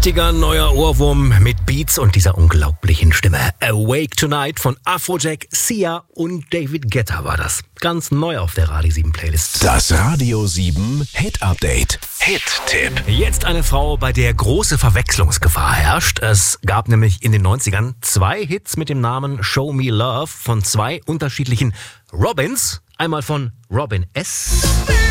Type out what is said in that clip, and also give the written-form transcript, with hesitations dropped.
richtiger neuer Ohrwurm mit Beats und dieser unglaublichen Stimme. Awake Tonight von Afrojack, Sia und David Guetta war das. Ganz neu auf der Radio 7 Playlist. Das Radio 7 Hit Update. Hit-Tipp. Jetzt eine Frau, bei der große Verwechslungsgefahr herrscht. Es gab nämlich in den 90ern 2 Hits mit dem Namen Show Me Love von 2 unterschiedlichen Robins. Einmal von Robin S.